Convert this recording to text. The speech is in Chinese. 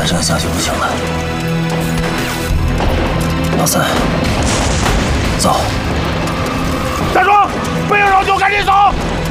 再这样下去不行了。老三，走。 大壮，不要让酒，赶紧走！